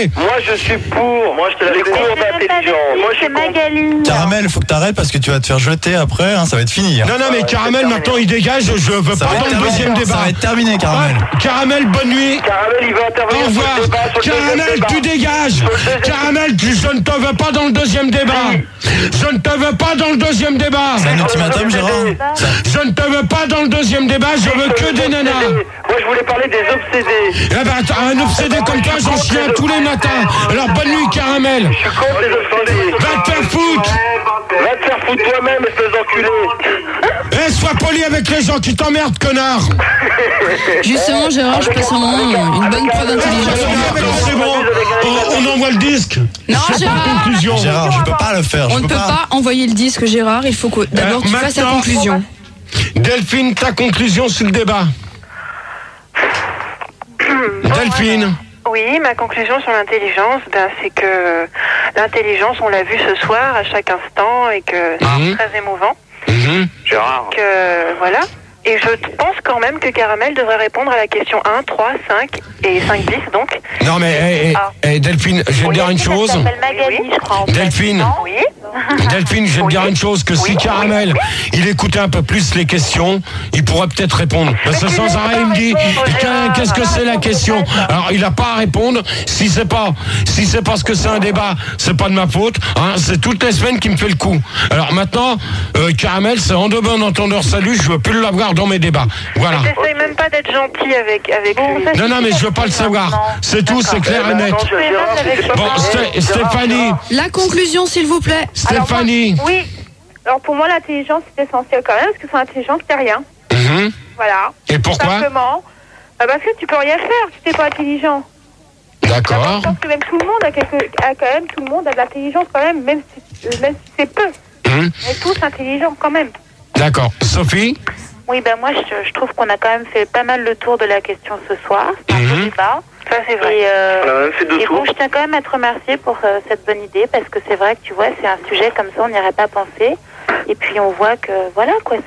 voulez. Moi, je suis pour. Moi, je te l'avais cours d'intelligence. Moi, je suis Magali. Caramel, faut que t'arrêtes parce que tu vas te faire jeter après, hein, ça va être fini. Hein. Non, mais Caramel, maintenant, il dégage. Je veux pas dans le deuxième débat. Ça va être terminé, Caramel. Caramel, bonne nuit. Caramel, il va intervenir. Au revoir. Caramel, tu dégages. Caramel, je ne te veux pas dans le deuxième débat. Je ne te veux pas dans le deuxième débat. C'est un ultimatum, Gérard. Je ne te veux pas dans le deuxième débat. Je veux que des nanas. Moi, je voulais parler des obsédés. Eh ben, un obsédé comme toi, j'en chie un tous les matins. Alors, bonne nuit, Caramel. Je suis contre les obsédés. Va te faire foutre. Va te faire foutre toi-même, espèce d'enculé. Eh, sois poli avec les gens qui t'emmerdent, connard. Justement, Gérard, je passe un moment, une bonne preuve d'intelligence. C'est bon, on envoie le disque. Non, Gérard. Conclusion. Gérard, je peux pas le faire. On ne peut pas envoyer le disque, Gérard. Il faut que d'abord tu fasses la maintenant, conclusion. Delphine, ta conclusion sur le débat. Delphine. Oui, ma conclusion sur l'intelligence, c'est que l'intelligence, on l'a vu ce soir à chaque instant et que c'est très émouvant. Gérard. Voilà. Et je pense quand même que Caramel devrait répondre à la question 1, 3, 5 et 5, 10 donc. Non mais Delphine, je vais te dire une chose. Magali, je crois. En fait. Delphine. Oui. Delphine, je vais te dire une chose, que si Caramel, il écoutait un peu plus les questions, il pourrait peut-être répondre. Parce que sans arrêt, il me dit, qu'est-ce que c'est la question? Alors, il n'a pas à répondre. Si c'est parce que c'est un débat, c'est pas de ma faute. Hein, c'est toutes les semaines qu'il me fait le coup. Alors maintenant, Caramel, c'est en de bon entendeur salut, je veux plus l'avoir dans mes débats. Voilà. J'essaye même pas d'être gentil avec lui. Non, mais je veux pas le savoir. C'est tout, c'est clair et net. Bon, Stéphanie. La conclusion, s'il vous plaît. Stéphanie. Oui. Alors pour moi, l'intelligence, c'est essentiel quand même, parce que sans intelligence, c'est rien. Voilà. Et pourquoi? Simplement. Parce que tu peux rien faire si t'es pas intelligent. D'accord. Je pense que même tout le monde tout le monde a de l'intelligence quand même, même si c'est peu. Mais tous intelligents quand même. D'accord. Sophie? Oui, ben moi, je trouve qu'on a quand même fait pas mal le tour de la question ce soir. C'est un beau débat. Ça, c'est vrai. On a même fait 2 Et tours. bon, je tiens quand même à te remercier pour cette bonne idée, parce que c'est vrai que, tu vois, c'est un sujet comme ça, on n'y aurait pas pensé. Et puis, on voit que, voilà, quoi,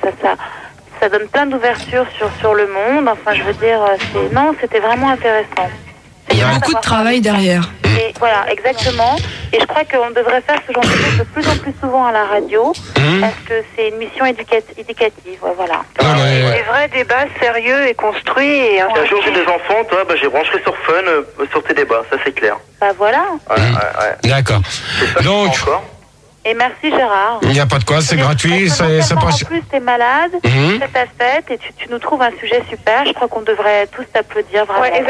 ça donne plein d'ouverture sur le monde. Enfin, je veux dire, c'était vraiment intéressant. Il y a beaucoup de travail derrière. Et voilà, exactement. Et je crois qu'on devrait faire ce genre de choses de plus en plus souvent à la radio, parce que c'est une mission éducative. Voilà. Des vrais débats sérieux et construits. Et un jour j'ai des enfants, toi, j'ai branché sur Fun sur tes débats, ça c'est clair. Bah voilà. Ouais. D'accord. Donc. Et merci Gérard. Il n'y a pas de quoi, c'est gratuit. C'est pas... En plus, t'es malade, c'est ta fête et tu nous trouves un sujet super. Je crois qu'on devrait tous t'applaudir vraiment. Ouais.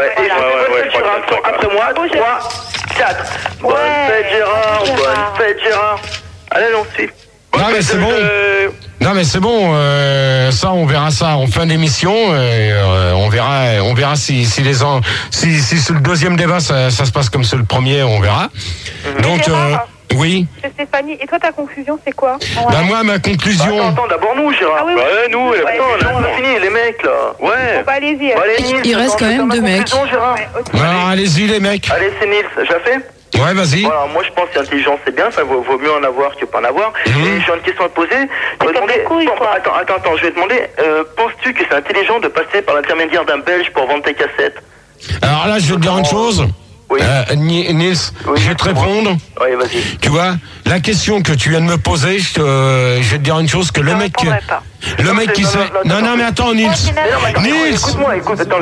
Après moi, 3, 4. Bonne fête Gérard, bonne fête Gérard. Allez, on suit. Non mais c'est bon. Non mais c'est bon. Ça, on verra ça en fin d'émission. On verra si sur le deuxième débat ça se passe comme sur le premier, on verra. Donc. Oui. C'est Stéphanie. Et toi, ta conclusion, c'est quoi? Bah moi, ma conclusion... Attends, d'abord nous, Gérard. Oui. Ouais, nous, attends, on a fini, les mecs, là. Ouais. Bon, bah, allez-y. Il reste quand même 2 mecs. Alors, allez-y, les mecs. Allez, c'est Nils. J'ai fait? Ouais, vas-y. Voilà, moi, je pense que l'intelligence, c'est bien. Ça vaut mieux en avoir que pas en avoir. Et j'ai une question à te poser. Je vais demander... Attends, je vais te demander, penses-tu que c'est intelligent de passer par l'intermédiaire d'un Belge pour vendre tes cassettes? Alors là, je vais te dire une chose. Oui. Nils, je vais te répondre. Oui, vas-y. Tu vois, la question que tu viens de me poser, je vais te dire une chose, que le mec qui... Le mec qui sait... Non, mais attends, Nils. Nils. Écoute-moi, laisse-moi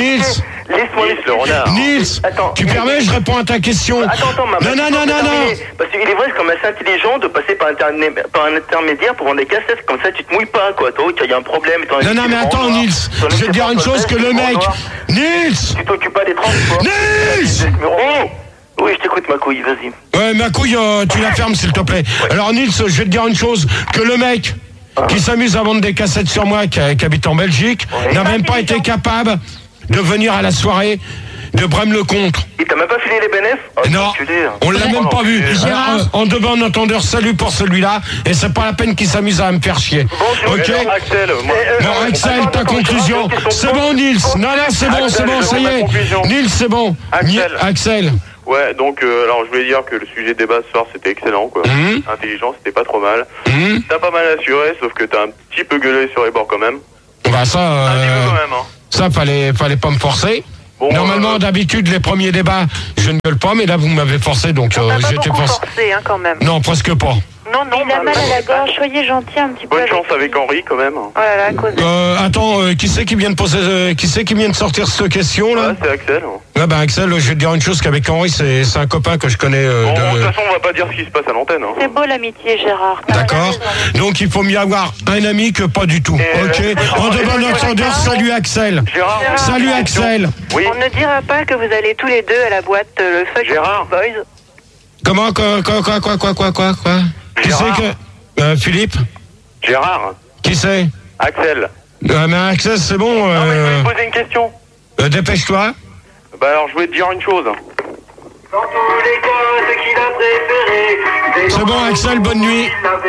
le renard. Nils, tu permets, je réponds à ta question. Attends, maman. Non. Parce qu'il est vrai, c'est quand même assez intelligent de passer par un intermédiaire pour vendre des cassettes. Comme ça, tu te mouilles pas, quoi. Toi, il y a un problème. Non, mais attends, Nils. Je vais te dire une chose, que le mec... Nils. Tu t'occupes pas des transports. Nils. Oui, je t'écoute, ma couille, vas-y. Ouais, ma couille, tu la fermes, s'il te plaît. Alors, Nils, je vais te dire une chose, que le mec qui s'amuse à vendre des cassettes sur moi, qui habite en Belgique, n'a même pas été capable de venir à la soirée de Brême-le-Comte. Il t'a même pas filé les bénéfices? Non, on l'a même pas vu. En devant un entendeur, salut pour celui-là, et c'est pas la peine qu'il s'amuse à me faire chier. Bon, ok. Axel, bon, Axel, ta conclusion. C'est bon, Nils. Non, c'est bon, ça y est. Nils, c'est bon. Axel. Ouais, donc alors je voulais dire que le sujet de débat ce soir c'était excellent quoi. Intelligent, c'était pas trop mal. T'as pas mal assuré, sauf que t'as un petit peu gueulé sur les bords quand même. Bah ça, un petit peu quand même, hein. Ça fallait pas me forcer. Normalement, d'habitude, les premiers débats, je ne gueule pas, mais là, vous m'avez forcé, donc j'étais forcé. Hein, quand même. Non, presque pas. Non, Il a mal à la gorge, soyez gentil un petit peu. Bonne chance avec Henri, quand même. Oh là là, à cause de... Attends, qui c'est qui vient de poser, qui c'est qui vient de sortir cette question là? C'est Axel. Ouais, ben Axel, je vais te dire une chose qu'avec Henri, c'est un copain que je connais. De toute façon, on va pas dire ce qui se passe à l'antenne. Hein. C'est beau l'amitié, Gérard. D'accord. Donc il faut mieux avoir un ami que pas du tout. Ok. En demandant entendeur, salut Axel. Gérard. Salut Axel. Oui. On ne dira pas que vous allez tous les deux à la boîte le Fuck Gérard. Boys. Comment quoi? Qui c'est que Philippe? Gérard. Qui c'est? Axel. Mais Axel, c'est bon. Non, mais je voulais te poser une question. Dépêche-toi. Bah alors, je voulais te dire une chose. Dans tous les cas, ce qu'il a préféré. C'est bon Axel, bonne nuit.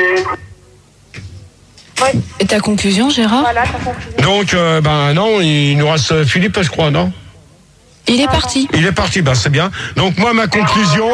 Et ta conclusion, Gérard? Voilà, ta conclusion. Donc non, il nous reste Philippe, je crois, non? Il est parti. Il est parti, c'est bien. Donc moi ma conclusion.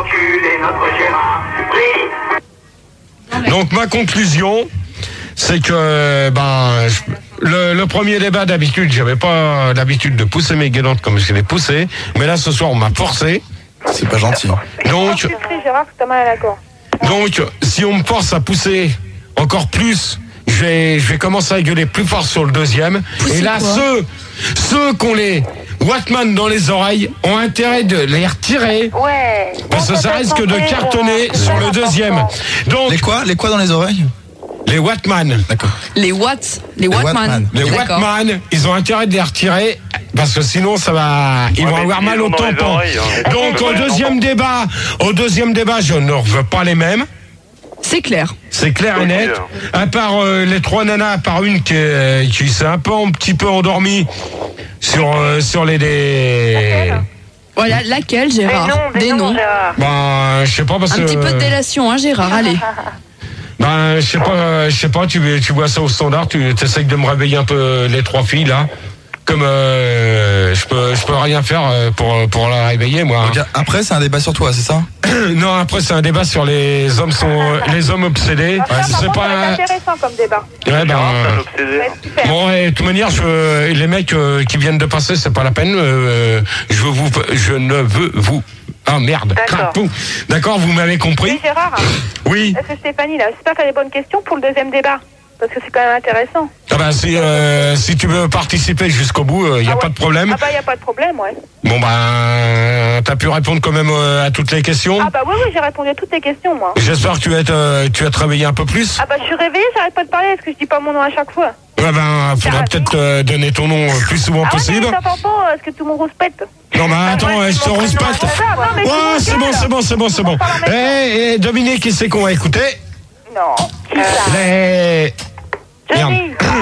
Donc ma conclusion, c'est que le premier débat d'habitude, j'avais pas l'habitude de pousser mes guélantes comme je l'ai poussé, mais là ce soir on m'a forcé. C'est pas gentil. Donc Gérard, que t'as mal à la gorge. Donc si on me force à pousser encore plus, je vais commencer à gueuler plus fort sur le deuxième. Pousser et là quoi? ceux qui ont les Wattman dans les oreilles ont intérêt de les retirer. Ouais. Parce que ça risque de cartonner sur le deuxième. Donc Les quoi dans les oreilles? les Wattman. D'accord. Les Wattman. Les D'accord. Wattman, ils ont intérêt de les retirer parce que sinon ça va, ils vont avoir mal au tampon. Donc au deuxième débat, je ne veux pas les mêmes. C'est clair. C'est clair et net. À part les trois nanas, à part une qui s'est un petit peu endormie sur les. Voilà, laquelle, Gérard? Des noms. Gérard. Je sais pas parce que. Un petit peu de délation, hein, Gérard, allez. Je sais pas, tu vois ça au standard, tu essayes de me réveiller un peu les trois filles là. Comme je peux rien faire pour la réveiller moi. Donc, après c'est un débat sur toi, c'est ça? Non, après c'est un débat sur les hommes obsédés. C'est pas intéressant comme débat. Ouais, Super. bon, et de toute manière, les mecs qui viennent de passer, c'est pas la peine. Je ne veux vous. Ah merde. D'accord, vous m'avez compris. Oui, Gérard. Oui. Est-ce que Stéphanie, là, j'espère qu'elle a des bonnes questions pour le deuxième débat. Parce que c'est quand même intéressant. Si tu veux participer jusqu'au bout, il n'y a pas de problème. Il n'y a pas de problème, ouais. Bon, t'as pu répondre quand même à toutes les questions. Oui, j'ai répondu à toutes les questions, moi. J'espère que tu vas te réveiller un peu plus. Je suis réveillée, j'arrête pas de parler. Est-ce que je dis pas mon nom à chaque fois? Faudra peut-être donner ton nom le plus souvent possible. Ouais, mais ça va pas, est-ce que tout le monde rouspète? Non, attends, je te rouspète. Ouais, c'est bon. Dominique, qui c'est qu'on va écouter? Non. Qui ça? Merde.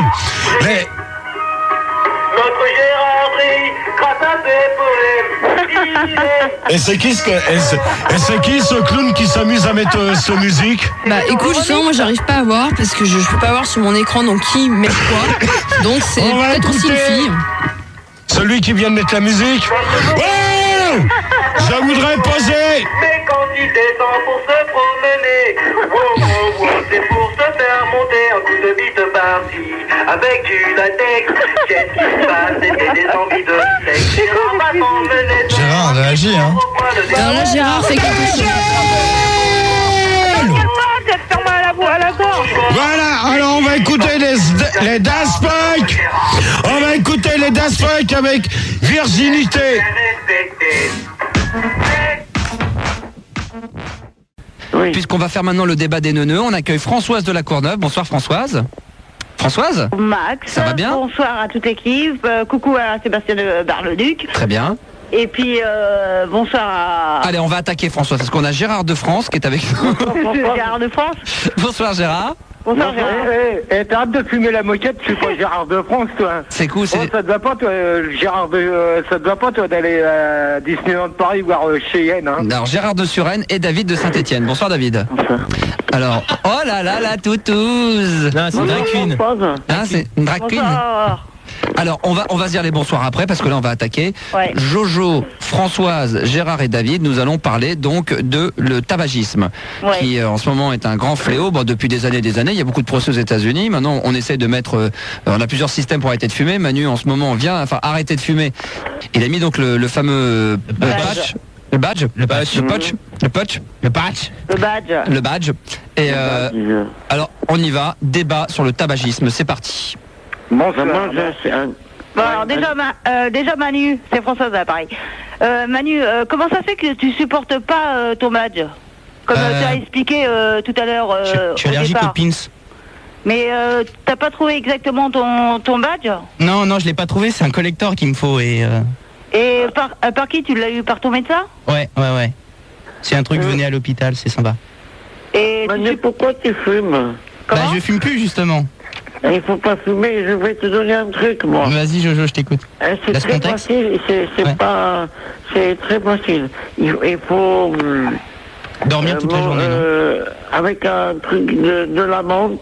Notre Gérard brille grâce à ses poèmes. Et c'est qui ce clown qui s'amuse à mettre ce musique? Écoute, justement, moi j'arrive pas à voir parce que je peux pas voir sur mon écran donc qui met quoi. Donc c'est peut-être aussi une fille. Celui qui vient de mettre la musique. Ouais, je voudrais poser. Mais quand tu descends pour se promener, c'est pour se faire monter un coup de bite par-ci. Avec du latex, qu'est-ce qui se passe? C'était des envies de sexe. Gérard, réagis, hein. Alors là, Gérard fait quelque chose. À la gorge. Voilà, alors on va écouter les Daft Punk. On va écouter les Daft Punk avec Virginité. Oui. Puisqu'on va faire maintenant le débat des neuneux, on accueille Françoise de la Courneuve. Bonsoir Françoise. Françoise? Max. Ça va bien? Bonsoir à toute l'équipe. Coucou à Sébastien de Bar-le-Duc. Très bien. Et puis, bonsoir à... Allez, on va attaquer Françoise, parce qu'on a Gérard de France qui est avec nous. Gérard de France. Bonsoir Gérard. Bonsoir Gérard. T'arrêtes de fumer la moquette, tu suis pas Gérard de France, toi. C'est cool, c'est... ça te va pas, toi, ça te va pas, toi, d'aller à Disneyland Paris voir Cheyenne, hein. Alors, Gérard de Suresnes et David de Saint-Etienne. Bonsoir David. Bonsoir. Alors, oh là là, la toutouze. Non, c'est une drag queen. Ah, c'est une drag queen. Alors, on va se dire les bonsoirs après, parce que là, on va attaquer. Ouais. Jojo, Françoise, Gérard et David, nous allons parler donc de le tabagisme, qui en ce moment est un grand fléau. Bon, depuis des années, il y a beaucoup de procès aux États-Unis. Maintenant, on essaie de mettre, on a plusieurs systèmes pour arrêter de fumer. Manu, en ce moment, vient, arrêter de fumer. Il a mis donc le fameux patch. Le badge. Et alors, on y va. Débat sur le tabagisme. C'est parti. Bon, alors déjà Manu, c'est Françoise à Paris. Manu, comment ça fait que tu supportes pas ton badge? Comme tu as expliqué tout à l'heure je suis allergique aux pins. Mais t'as pas trouvé exactement ton badge? Non, je l'ai pas trouvé, c'est un collector qu'il me faut et par qui tu l'as eu? Par ton médecin? Ouais. C'est un truc, venez à l'hôpital, c'est sympa. Et mais pourquoi tu fumes? Je fume plus justement. Il faut pas fumer, je vais te donner un truc, moi. Vas-y, Jojo, je t'écoute. C'est très facile, c'est très facile. Il faut... dormir toute la journée, non? Avec un truc de la menthe,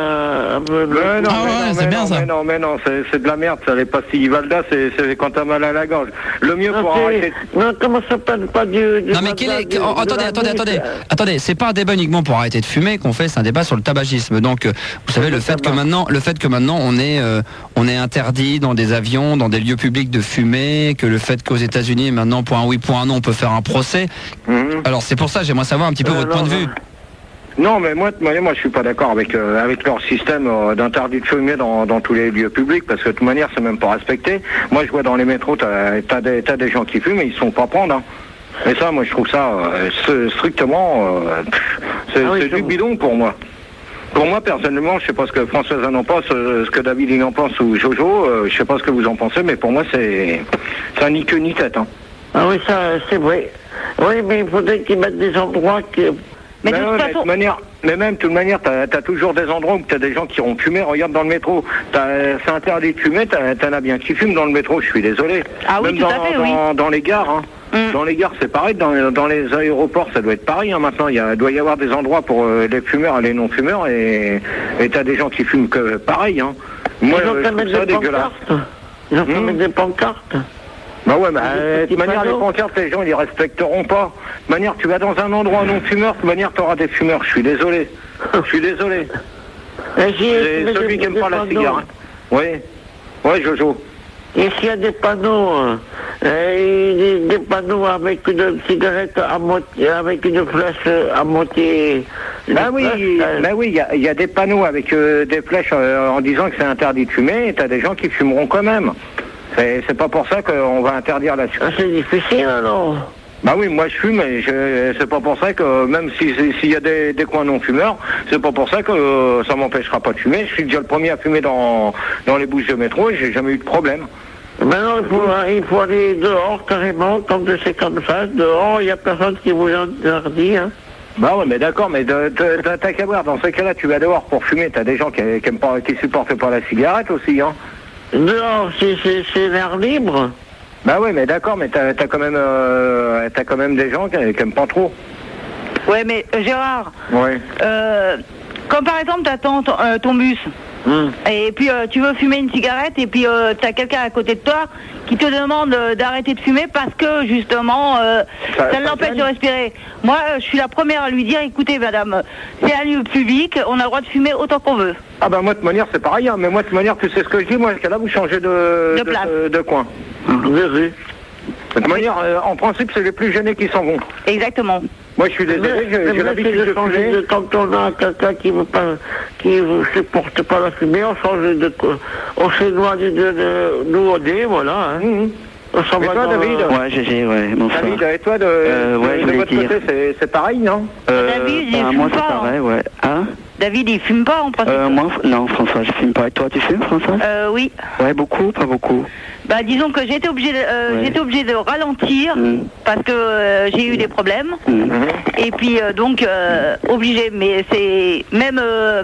Mais non, c'est de la merde, ça, les pastilles Valda, c'est quand t'as mal à la gorge. Le mieux pour arrêter... Non, comment ça s'appelle pas du... Non mais attendez, c'est pas un débat uniquement pour arrêter de fumer qu'on fait, c'est un débat sur le tabagisme. Donc vous savez le fait que maintenant on est interdit dans des avions, dans des lieux publics de fumer, que le fait qu'aux États-Unis maintenant pour un oui pour un non on peut faire un procès. Alors c'est pour ça j'aimerais savoir un petit peu votre point de vue. Non, mais moi je suis pas d'accord avec leur système d'interdit de fumer dans tous les lieux publics, parce que de toute manière c'est même pas respecté. Moi je vois dans les métros t'as des gens qui fument et ils se font pas prendre. Hein. Et ça, moi je trouve ça strictement c'est du bidon pour moi. Pour moi personnellement, je sais pas ce que Françoise en pense, ce que David il en pense ou Jojo, je sais pas ce que vous en pensez, mais pour moi c'est un ni queue ni tête. Hein. Ah oui, ça c'est vrai. Oui, mais il faudrait qu'ils mettent des endroits que... Mais de toute manière, t'as toujours des endroits où t'as des gens qui ont fumé. Regarde dans le métro, c'est interdit de fumer, t'en as bien qui fument dans le métro, je suis désolé. Ah oui, même tout à fait, oui. Dans les gares, hein. Dans les gares c'est pareil, dans les aéroports ça doit être pareil, hein, maintenant. Il doit y avoir des endroits pour les fumeurs et les non-fumeurs, et t'as des gens qui fument que pareil. Hein. Moi, je trouve ça dégueulasse. Ils ont fait mettre des pancartes. Bah ouais, de toute manière, les pancartes, les gens, ils les respecteront pas. De toute manière, tu vas dans un endroit non-fumeur, de toute manière, tu auras des fumeurs. Je suis désolé. C'est celui qui aime pas la cigarette. Oui. Ouais, Jojo. Et s'il y a des panneaux, des panneaux avec une cigarette à moitié, avec une flèche à moitié... oui, il y a des panneaux avec des flèches en disant que c'est interdit de fumer, et t'as des gens qui fumeront quand même. C'est pas pour ça qu'on va interdire la cigarette. C'est difficile alors. Bah oui, moi je fume, et c'est pas pour ça que, même s'il y a des coins non-fumeurs, c'est pas pour ça que ça m'empêchera pas de fumer. Je suis déjà le premier à fumer dans les bouches de métro et j'ai jamais eu de problème. Maintenant, il faut aller dehors carrément, comme c'est comme ça. Dehors, il n'y a personne qui vous interdit. Hein. Bah ouais, mais d'accord, mais t'as qu'à voir, dans ce cas-là, tu vas dehors pour fumer. T'as des gens qui aiment pas, qui supportent pas la cigarette aussi, hein. Dehors, c'est l'air libre. Bah ouais, mais d'accord, mais t'as quand même des gens qui aiment pas trop. Ouais, mais Gérard. Ouais. Comme par exemple, t'attends ton bus. Et puis tu veux fumer une cigarette et puis t'as quelqu'un à côté de toi qui te demande d'arrêter de fumer parce que justement ça l'empêche de respirer. Moi je suis la première à lui dire écoutez madame, c'est un lieu public, on a le droit de fumer autant qu'on veut. Ah bah moi de toute manière c'est pareil, hein, mais moi de toute manière tu sais ce que je dis, moi jusqu'à là vous changez de coin. De toute manière en principe c'est les plus gênés qui s'en vont. Exactement. Moi je suis désolé, j'ai l'habitude de fumer. Quand on a quelqu'un qui ne supporte pas la fumée, on change on s'éloigne de nous au nez, voilà. Hein. Et toi David? Ouais, GG, ouais, bonsoir. David, et toi de votre côté c'est pareil, non? David, il fume moi pas. c'est pareil, ouais. Hein? David, il fume pas en principe. Moi, non, François, je fume pas. Et toi, tu fumes, François? Oui. Ouais, beaucoup, pas beaucoup. Bah, disons que j'étais obligé de ralentir parce que j'ai eu des problèmes. Et puis donc obligé, mais c'est même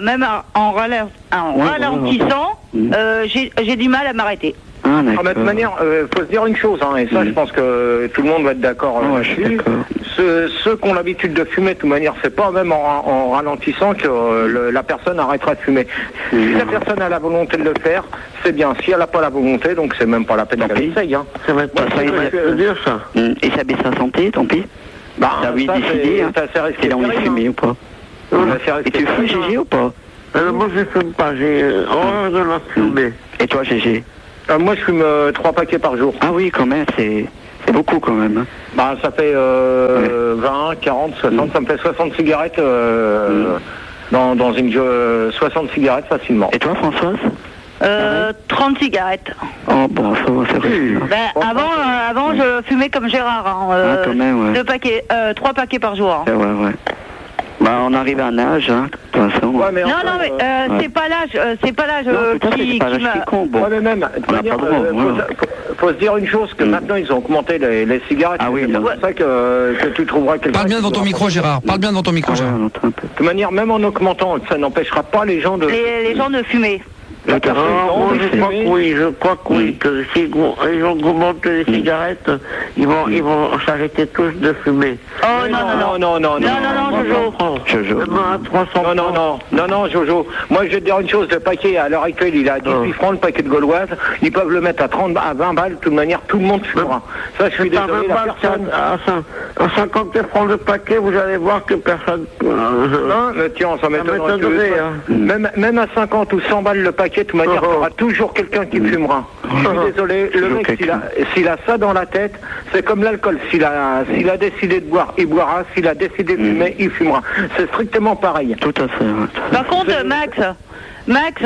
en ralentissant, j'ai du mal à m'arrêter. De toute manière, faut se dire une chose, hein, et ça je pense que tout le monde va être d'accord là-dessus, ceux qui ont l'habitude de fumer, de toute manière, c'est pas même en ralentissant que la personne arrêtera de fumer. Si la personne a la volonté de le faire, c'est bien. Si elle n'a pas la volonté, donc c'est même pas la peine qu'elle essaye. Hein. Ça va être pas ça, dur ça. Et ça baisse sa santé, tant pis. Bah, t'as envie de décider, hein, si t'as envie de fumer ou pas. Et tu fumes, GG, ou pas? Moi, je fume pas, j'ai horreur de la fumer. Et toi, GG? Moi, je fume 3 paquets par jour. Ah oui, quand même, c'est beaucoup quand même. Hein. Bah, ça fait 20, 40, 60, ça me fait 60 cigarettes dans une 60 cigarettes facilement. Et toi, Françoise? 30 cigarettes. Oh bon, ça va, c'est vrai. Avant, je fumais comme Gérard. Hein, quand même, ouais. 3 paquets par jour. Hein. Ouais. Bah, on arrive à un âge, hein, de toute façon. Ouais, mais c'est pas l'âge, qui compte. Ouais, mais même, faut se dire une chose, que maintenant ils ont augmenté les cigarettes. Ah oui, c'est pour ça que tu trouveras quelqu'un. Parle bien devant ton micro, Gérard. Parle bien devant ton micro, Gérard. De toute manière, même en augmentant, ça n'empêchera pas les gens de... Les gens de fumer. Je crois que oui, que si les gens augmentent les cigarettes, ils vont s'arrêter tous de fumer. Oh non, Jojo. Non, Jojo. Moi, je vais te dire une chose, le paquet, à l'heure actuelle, il est à 18 francs, le paquet de gauloise. Ils peuvent le mettre à 30, à 20 balles, de toute manière, tout le monde fumera. Ça, je suis désolé, la personne... À 50 francs le paquet, vous allez voir que personne... Non, mais tiens, ça m'étonnerait. Même à 50 ou 100 balles le paquet, de toute manière, il y aura toujours quelqu'un qui fumera. Je suis désolé, le mec, s'il a ça dans la tête, c'est comme l'alcool. S'il a décidé de boire, il boira. S'il a décidé de fumer, il fumera. C'est strictement pareil. Tout à fait. Par contre, Max,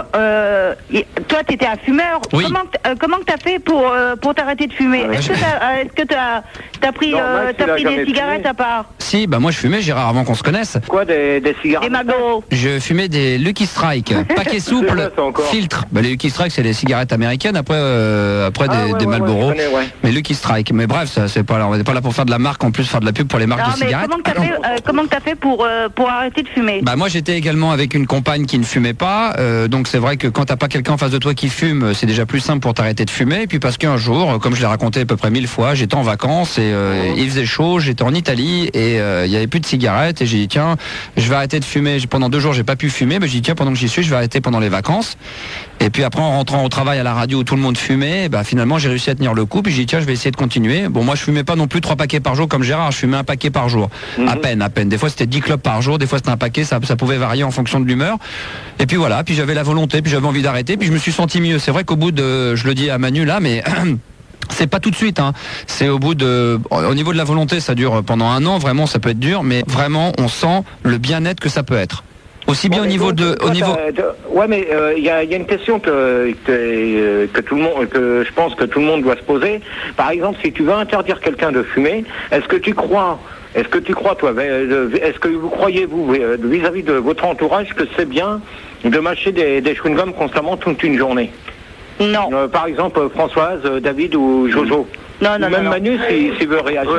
toi, tu étais un fumeur. Oui. Comment que tu as fait pour t'arrêter de fumer? Est-ce que tu as pris des cigarettes à part? Si, bah moi je fumais, Gérard, avant qu'on se connaisse. Quoi, des cigarettes? Des Marlboro. Je fumais des Lucky Strike, paquet souple, filtre. Bah, les Lucky Strike, c'est les cigarettes américaines, après des Marlboro. Mais Lucky Strike. Mais bref, on n'est pas là pour faire de la marque, en plus faire de la pub pour les marques de cigarettes. Comment tu as fait pour arrêter de fumer? Bah moi j'étais également avec une compagne qui ne fumait pas, donc c'est vrai que quand t'as pas quelqu'un en face de toi qui fume, c'est déjà plus simple pour t'arrêter de fumer. Et puis parce qu'un jour, comme je l'ai raconté à peu près 1000 fois, j'étais en vacances et il faisait chaud, j'étais en Italie et il y avait plus de cigarettes et j'ai dit tiens, je vais arrêter de fumer. Pendant 2 jours j'ai pas pu fumer, mais j'ai dit tiens, pendant que j'y suis, je vais arrêter pendant les vacances. Et puis après en rentrant au travail à la radio où tout le monde fumait, bah finalement j'ai réussi à tenir le coup. Puis j'ai dit tiens, je vais essayer de continuer. Bon, moi je fumais pas non plus 3 paquets par jour comme Gérard, je fumais un paquet par jour, à peine. Des fois c'était 10 clopes par jour, des fois c'était un paquet, ça pouvait varier en fonction de l'humeur. Et puis voilà, puis j'avais la volonté, puis j'avais envie d'arrêter, puis je me suis senti mieux. C'est vrai qu'au bout de, je le dis à Manu là, mais c'est pas tout de suite, hein. C'est au niveau de la volonté, ça dure pendant 1 an, vraiment ça peut être dur, mais vraiment on sent le bien-être que ça peut être. Aussi bien au niveau de... Ouais, mais il y a une question que tout le monde, que je pense que tout le monde doit se poser. Par exemple, si tu veux interdire quelqu'un de fumer, est-ce que tu crois, toi, est-ce que vous croyez, vous, vis-à-vis de votre entourage, que c'est bien de mâcher des chewing-gums constamment toute une journée? Non. Par exemple, Françoise, David ou Jojo. Non. Même Manu, s'il veut réagir,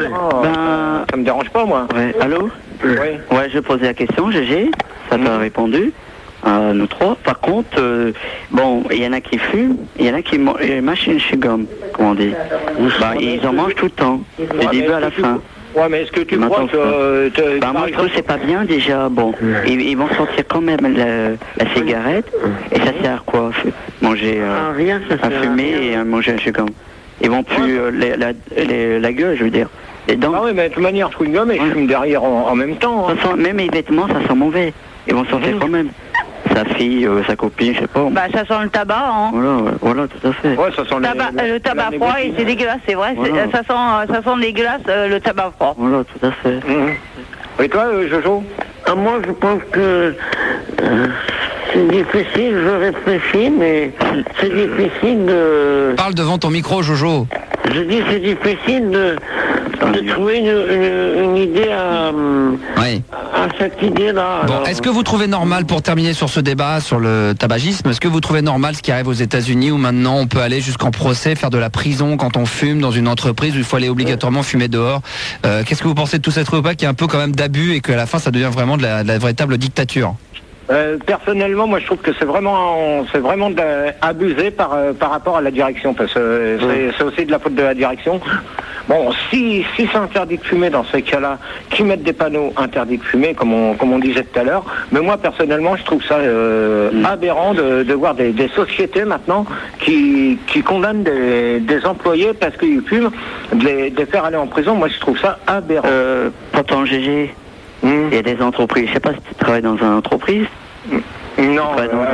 ça me dérange pas, moi. Ouais. Allô? Ouais, je posais la question, GG, ça t'a répondu. Nous 3. Par contre, il y en a qui fument, il y en a qui mâchent une chewing-gum, comme on dit. Bah, ils en mangent tout le temps, du début à la fin. Ouais, mais est-ce que tu crois que... moi, je trouve que c'est pas bien, déjà. Bon, ils vont sortir quand même la cigarette, et ça sert à quoi? Manger, à fumer et à manger un chewing-gum. Ils vont plus la gueule, je veux dire. Les dents. Ah oui, mais de toute manière, chewing-gum, et je fume derrière en même temps. Hein. Même les vêtements, ça sent mauvais. Ils vont sortir quand même. Sa fille, sa copine, je sais pas. Bah, ça sent le tabac, hein. Voilà, tout à fait. Ouais, ça sent le tabac froid, et c'est dégueulasse, c'est vrai. Voilà. Ça sent dégueulasse, le tabac froid. Voilà, tout à fait. Et toi, Jojo? Moi, je pense que c'est difficile, je réfléchis, mais c'est difficile de... Parle devant ton micro, Jojo. Je dis c'est difficile de trouver une idée à cette idée-là. Bon, est-ce que vous trouvez normal, pour terminer sur ce débat sur le tabagisme, est-ce que vous trouvez normal ce qui arrive aux États-Unis où maintenant on peut aller jusqu'en procès, faire de la prison quand on fume dans une entreprise où il faut aller obligatoirement fumer dehors? Qu'est-ce que vous pensez de tout cette repas qui est un peu quand même d'abus et qu'à la fin ça devient vraiment de la véritable dictature? Personnellement, moi je trouve que c'est vraiment abusé par rapport à la direction, parce que c'est aussi de la faute de la direction. Bon, si c'est interdit de fumer dans ces cas-là, qu'ils mettent des panneaux interdits de fumer, comme on disait tout à l'heure, mais moi personnellement je trouve ça aberrant de voir des sociétés maintenant qui condamnent des employés parce qu'ils fument, de les faire aller en prison. Moi je trouve ça aberrant. Pourtant GG, il y a des entreprises, je sais pas si tu travailles dans une entreprise. Non,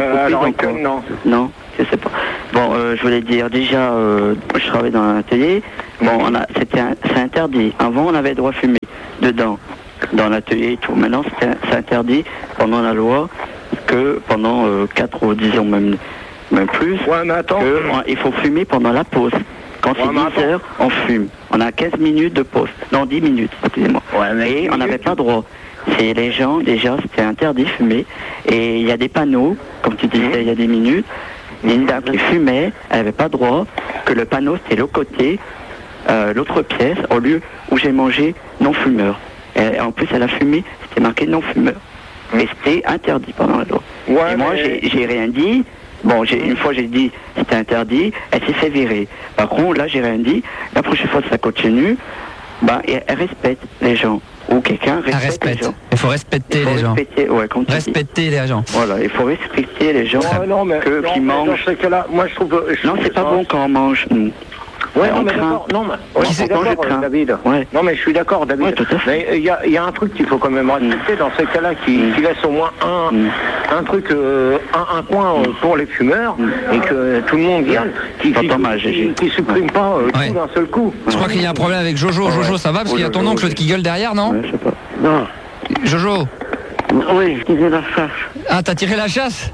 non. Non, je sais pas. Bon, je voulais dire, déjà, je travaille dans un atelier. Bon, c'est interdit. Avant, on avait le droit de fumer dedans, dans l'atelier et tout. Maintenant, c'est interdit pendant la loi que pendant 4 ou 10 ans, même plus. Ouais, mais attends. Il faut fumer pendant la pause. Quand c'est 10 heures, on fume. On a 15 minutes de pause. Non, 10 minutes, excusez-moi. Et on n'avait pas droit. C'est les gens, déjà, c'était interdit de fumer. Et il y a des panneaux, comme tu disais il y a des minutes. Une dame qui fumait, elle n'avait pas droit, que le panneau c'était l'autre côté, l'autre pièce, au lieu où j'ai mangé non-fumeur. Et en plus, elle a fumé, c'était marqué non-fumeur. Et c'était interdit pendant la loi. Ouais, et moi, j'ai rien dit. Bon, une fois j'ai dit c'était interdit, elle s'est fait virer. Par contre, là, j'ai rien dit. La prochaine fois que ça continue, elle respecte les gens. Ou quelqu'un respecte les gens. Il faut respecter les gens. Respecter les gens. Voilà, il faut respecter les gens qui mangent. Moi, je trouve. Non, c'est pas bon quand on mange. Ouais, non, mais d'accord. Non, mais je suis d'accord, David. Ouais. Non, mais je suis d'accord, David. Ouais, mais il y a un truc qu'il faut quand même respecter dans ces cas-là, qui laisse au moins un truc, un coin pour les fumeurs et que tout le monde vienne, qui supprime pas tout d'un seul coup. Je crois qu'il y a un problème avec Jojo. Jojo, ça va parce qu'il y a ton oncle qui gueule derrière, non? Je sais pas. Non. Jojo. Oui, j'ai tiré la chasse. Ah, t'as tiré la chasse?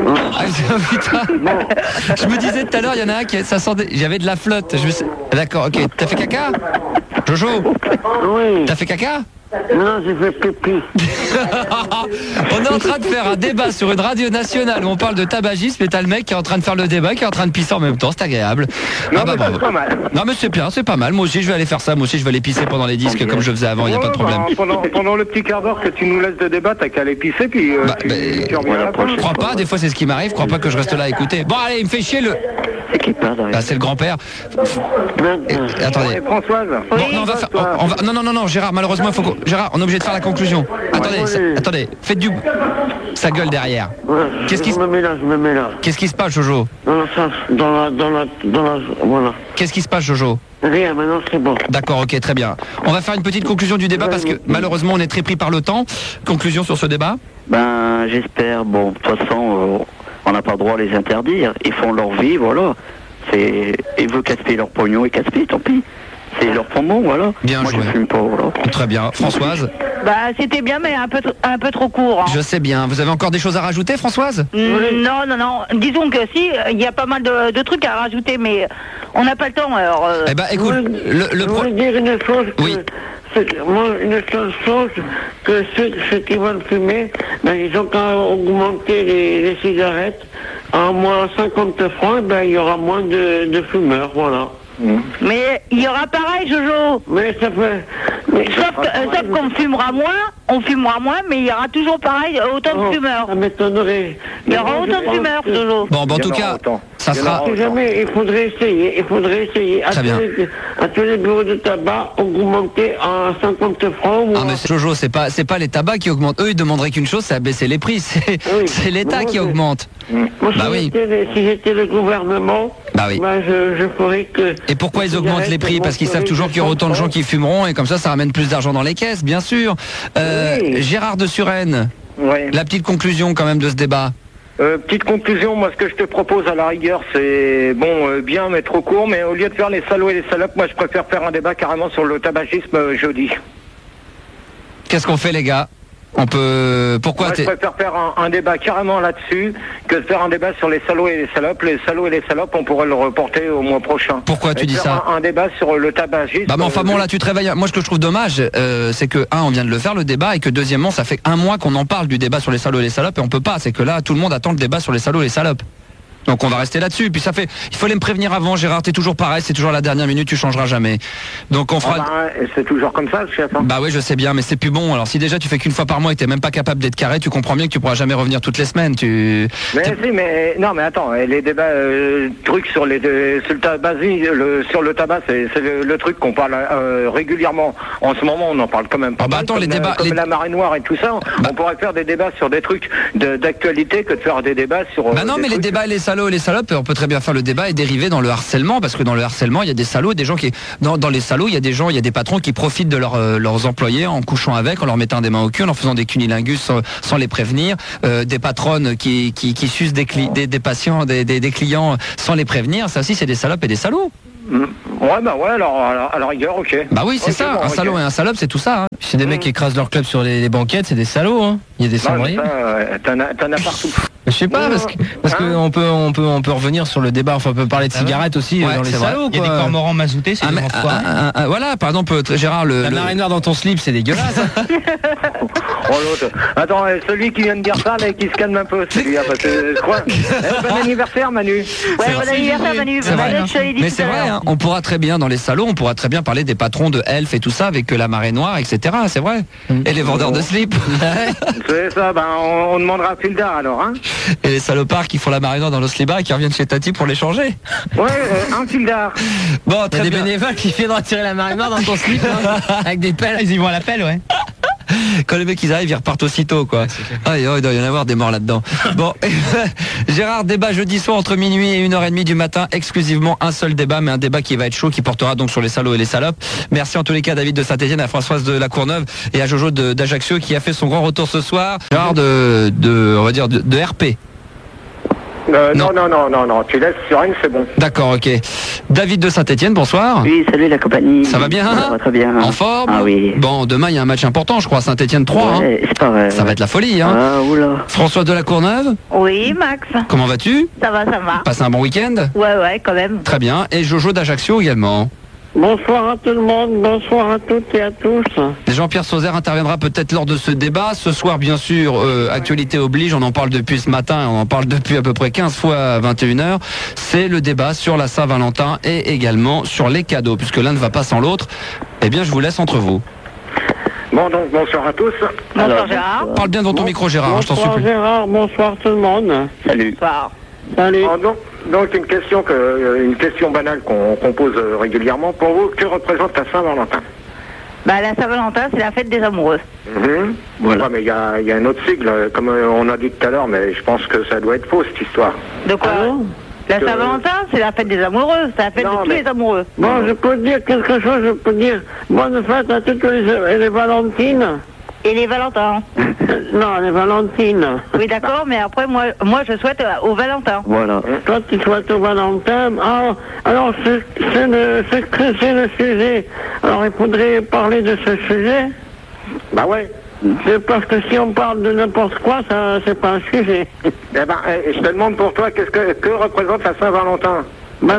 Putain. Je me disais tout à l'heure, il y en a un qui ça sentait. J'avais de la flotte. D'accord, ok. T'as fait caca? Jojo? Oui. T'as fait caca? Non, j'ai fait pipi. On est en train de faire un débat sur une radio nationale où on parle de tabagisme et t'as le mec qui est en train de faire le débat, qui est en train de pisser en même temps, c'est agréable. Non, mais c'est pas mal. Non, mais c'est bien, c'est pas mal. Moi aussi, je vais aller faire ça. Moi aussi, je vais aller pisser pendant les disques comme je faisais avant, il n'y a pas de problème. Pendant le petit quart d'heure que tu nous laisses de débat, t'as qu'à aller pisser, puis tu reviens à la prochaine. Je crois pas, des fois c'est ce qui m'arrive, je crois pas que je reste là à écouter. Bon, allez, il me fait chier le. C'est le grand-père. Attendez. Françoise. Non, Gérard, malheureusement, il faut que. Gérard, on est obligé de faire la conclusion. Attendez, faites du. Ça gueule derrière. Je me mets là. Qu'est-ce qui se passe, Jojo? Dans la. Voilà. Qu'est-ce qui se passe, Jojo? Rien, maintenant c'est bon. D'accord, ok, très bien. On va faire une petite conclusion du débat parce que malheureusement on est très pris par le temps. Conclusion sur ce débat? J'espère, bon, de toute façon, on n'a pas le droit à les interdire. Ils font leur vie, voilà. Ils veulent gaspiller leur pognon, ils gaspillent, tant pis. C'est leur poumon, voilà. Bien Moi, joué. je fume pas, voilà. Très bien. Françoise? C'était bien, mais un peu trop court. Hein. Je sais bien. Vous avez encore des choses à rajouter, Françoise? Non. Disons que si, il y a pas mal de trucs à rajouter, mais on n'a pas le temps, alors... écoute, je voulais dire une chose que... Oui. Moi, une seule chose, que ceux qui veulent fumer, ils ont qu'à augmenter les cigarettes. À moins 50 francs, il y aura moins de fumeurs, voilà. Mais il y aura pareil, Jojo. Mais ça fait... Sauf qu'on fumera moins, mais il y aura toujours pareil, autant de fumeurs. Ça m'étonnerait. Il y aura autant de fumeurs, Jojo. Bon, en tout cas, ça sera... Jamais, il faudrait essayer. Très bien. À tous les bureaux de tabac, augmenter à 50 francs. Ah, mais Jojo, c'est pas les tabacs qui augmentent. Eux, ils demanderaient qu'une chose, c'est à baisser les prix. C'est l'État qui augmente. Moi, si j'étais le gouvernement, je ferais que... Et pourquoi ils augmentent les prix? Parce qu'ils savent toujours qu'il y aura autant de gens qui fumeront et comme ça ramène plus d'argent dans les caisses, bien sûr. Gérard de Suresnes, la petite conclusion quand même de ce débat. Petite conclusion, moi ce que je te propose à la rigueur, c'est bien mais trop court, mais au lieu de faire les salauds et les salopes, moi je préfère faire un débat carrément sur le tabagisme jeudi. Qu'est-ce qu'on fait, les gars? On peut... Pourquoi je préfère faire un débat carrément là-dessus que de faire un débat sur les salauds et les salopes. Les salauds et les salopes, on pourrait le reporter au mois prochain. Pourquoi tu dis ça? Un débat sur le tabagisme. Mais enfin bon, là tu te réveilles. Moi ce que je trouve dommage, c'est que on vient de le faire le débat et que deuxièmement, ça fait un mois qu'on en parle du débat sur les salauds et les salopes et on peut pas. C'est que là, tout le monde attend le débat sur les salauds et les salopes. Donc on va rester là-dessus. Puis il fallait me prévenir avant, Gérard, t'es toujours pareil, c'est toujours la dernière minute, tu changeras jamais. Donc on fera... c'est toujours comme ça, le chef. Bah oui, je sais bien, mais c'est plus bon. Alors si déjà tu fais qu'une fois par mois et t'es même pas capable d'être carré, tu comprends bien que tu pourras jamais revenir toutes les semaines. Non, mais attends, les débats, trucs sur le tabac, sur le tabac, c'est le truc qu'on parle régulièrement. En ce moment, on en parle quand même pas. Attends, les débats, comme la marée noire et tout ça, on pourrait faire des débats sur des trucs d'actualité que de faire des débats sur. Non, mais les débats et les salauds et les salopes, on peut très bien faire le débat et dériver dans le harcèlement, parce que dans le harcèlement, il y a des salauds et des gens qui... Dans les salauds, il y a des patrons qui profitent de leurs employés en couchant avec, en leur mettant des mains au cul, en leur faisant des cunilingus sans les prévenir, des patronnes qui sucent des patients, des clients sans les prévenir. Ça aussi, c'est des salopes et des salauds. Ouais, bah ouais, alors à la rigueur, ok. Bah oui, c'est ça, un salaud et un salope, c'est tout ça. Hein. C'est des mecs qui écrasent leur club sur les banquettes, c'est des salauds, hein. Il y a des cendriers. T'en as partout. Je sais pas, parce que on peut revenir sur le débat, enfin on peut parler de cigarettes aussi dans les salauds. Il y a des cormorans mazoutés, c'est des enfoirés. Voilà, par exemple, Gérard, la marée noire dans ton slip, c'est dégueulasse. Oh l'autre. Attends, celui qui vient de dire ça, là, qui se calme un peu, celui-là, parce que quoi. Bon anniversaire, Manu. Ouais, bon anniversaire, Manu. Mais c'est vrai, hein, on pourra très bien, dans les salauds, on pourra très bien parler des patrons de Elf et tout ça, avec la marée noire, etc. C'est vrai. Et les vendeurs de slip. C'est ça, on demandera à Fildar alors, hein. Et les salopards qui font la marée noire dans l'Osliba et qui reviennent chez Tati pour les changer. Ouais, un Fildar. Bon, très bien. Des bénévoles qui viennent retirer la marée noire dans ton slip, hein, avec des pelles. Ils y vont à la pelle, ouais. Quand les mecs ils arrivent, ils repartent aussitôt, quoi. Il doit y en avoir des morts là-dedans. Bon, Gérard, débat jeudi soir entre minuit et 1h30 du matin, exclusivement un seul débat, mais un débat qui va être chaud, qui portera donc sur les salauds et les salopes. Merci en tous les cas à David de Saint-Étienne, à Françoise de la Courneuve et à Jojo d'Ajaccio qui a fait son grand retour ce soir. Gérard on va dire de RP. Non, tu laisses sur une, c'est bon. D'accord, ok. David de Saint-Étienne, bonsoir. Oui, salut la compagnie. Ça va bien? Ça va très bien. En forme? Ah oui. Bon, demain il y a un match important, je crois, Saint-Étienne 3. Ouais, c'est pas vrai. Ça va être la folie, hein. Ah, oula. François de la Courneuve? Oui, Max. Comment vas-tu? Ça va. Passe un bon week-end? Ouais, quand même. Très bien. Et Jojo d'Ajaccio également. Bonsoir à tout le monde, bonsoir à toutes et à tous. Jean-Pierre Sauzère interviendra peut-être lors de ce débat. Ce soir, bien sûr, actualité oblige, on en parle depuis ce matin, on en parle depuis à peu près 15 fois à 21h. C'est le débat sur la Saint-Valentin et également sur les cadeaux, puisque l'un ne va pas sans l'autre. Eh bien, je vous laisse entre vous. Bon, donc, bonsoir à tous. Bonsoir, Gérard. Parle bien dans ton micro, Gérard, je t'en supplie. Bonsoir, Gérard, bonsoir tout le monde. Salut. Bonsoir. Salut. Donc une question banale qu'on pose régulièrement. Pour vous, que représente la Saint-Valentin? Bah, la Saint-Valentin, c'est la fête des amoureux. Voilà. Ouais, mais il y a un autre sigle, comme on a dit tout à l'heure, mais je pense que ça doit être faux, cette histoire. De quoi? La Saint-Valentin, c'est la fête des amoureux, c'est la fête de tous les amoureux. Bon, je peux dire quelque chose, je peux dire bonne fête à toutes les Valentines. Et les Valentins. Non, les Valentines. Oui, d'accord, mais après, moi je souhaite aux Valentins. Voilà. Toi, tu souhaites aux Valentins. Ah, alors, c'est le sujet. Alors, il faudrait parler de ce sujet. Bah ouais. C'est parce que si on parle de n'importe quoi, ça, c'est pas un sujet. Eh ben, je te demande pour toi, que représente la Saint-Valentin? Ben,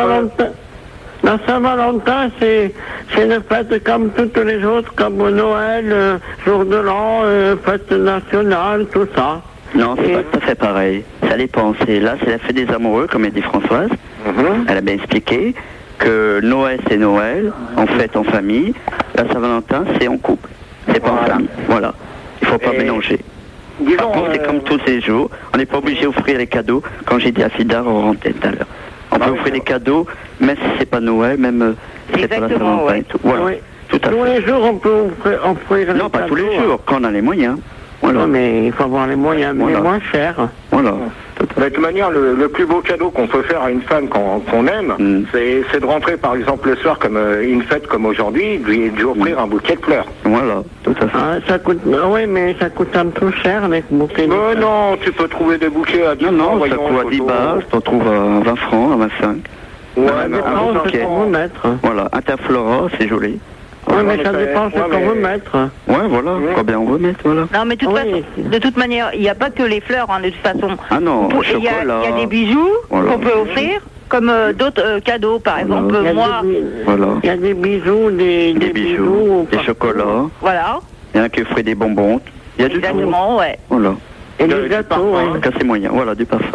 la Saint-Valentin, c'est une fête comme toutes les autres, comme Noël, jour de l'an, fête nationale, tout ça. Non, c'est pas tout à fait pareil. Ça dépend. Là, c'est la fête des amoureux, comme a dit Françoise. Elle a bien expliqué que Noël, c'est Noël, en fête en famille. La Saint-Valentin, c'est en couple. C'est pas en famille. Voilà. Il faut pas mélanger. Par contre, c'est comme tous les jours. On n'est pas obligé d'offrir les cadeaux, comme j'ai dit à Fidar au rentrée tout à l'heure. On peut offrir des cadeaux, même si c'est pas Noël, même si c'est pas la Saint-Valentin et tout. Voilà. Oui. Tout à fait. Tous les jours, on peut offrir les Non, pas cadeaux. tous les jours, quand on a les moyens. Voilà. Non, mais il faut avoir les moyens, mais moins chers. Voilà. De toute manière, le plus beau cadeau qu'on peut faire à une femme qu'on aime, c'est de rentrer par exemple le soir comme une fête comme aujourd'hui, lui offrir un bouquet de fleurs. Voilà, tout à fait. Ah, ça coûte, oui, mais ça coûte un peu cher les bouquets de fleurs. Non, tu peux trouver des bouquets à 10 francs. Non, ça coûte à 10 balles, tu t'en trouves à 20 francs, à 25. Ouais, mais c'est qu'on veut mettre. Voilà, Interflora, c'est joli. Oui, mais ça dépend ce qu'on veut mettre. Ouais, voilà, combien on veut mettre, voilà. Non, mais de toute manière, il n'y a pas que les fleurs, hein, de toute façon. Ah non, Il y a des bijoux qu'on peut offrir, comme d'autres cadeaux, par exemple, moi. Voilà. Il y a des bijoux, des bijoux. Des chocolats. Voilà. Il y en a qui offrent des bonbons. Il y a du tout. Exactement, ouais. Voilà. Et des gâteaux, ouais. C'est moyen, voilà, du parfum.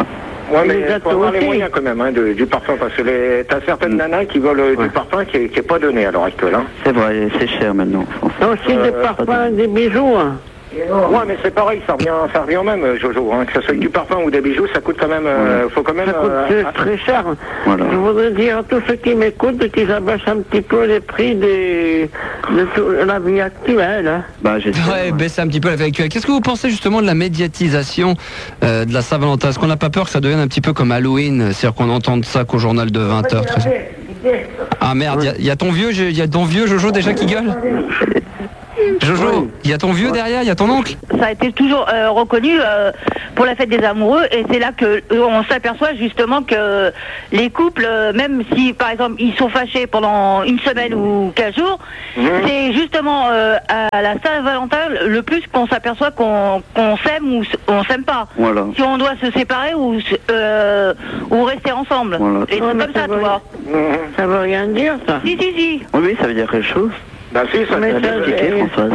Ouais, mais il faut avoir les moyens quand même du parfum, parce que t'as certaines nanas qui veulent du parfum qui est pas donné à l'heure actuelle. Hein. C'est vrai, c'est cher maintenant. Aussi des parfums, des bijoux. Hein. Ouais, mais c'est pareil, ça revient au même, Jojo. Hein. Que ce soit du parfum ou des bijoux, ça coûte quand même. Faut quand même. Ça coûte très cher. Voilà. Je voudrais dire à tous ceux qui m'écoutent qu'ils abaissent un petit peu les prix de la vie actuelle. Hein. Ouais, baisser un petit peu la vie actuelle. Qu'est-ce que vous pensez justement de la médiatisation de la Saint-Valentin? Est-ce qu'on n'a pas peur que ça devienne un petit peu comme Halloween, c'est-à-dire qu'on entende ça qu'au journal de 20h? Ah merde, il y a ton vieux Jojo déjà qui gueule. Jojo, il y a ton vieux derrière, il y a ton oncle. Ça a été toujours reconnu pour la fête des amoureux, et c'est là que on s'aperçoit justement que les couples, même si par exemple ils sont fâchés pendant une semaine ou 15 jours, c'est justement à la Saint-Valentin le plus qu'on s'aperçoit qu'on s'aime ou on s'aime pas. Voilà. Si on doit se séparer ou rester ensemble. Voilà. Et c'est comme ça, tu vois. Ça veut rien dire, ça. Si. Oui, ça veut dire quelque chose. Bah si, ça veut dire Françoise.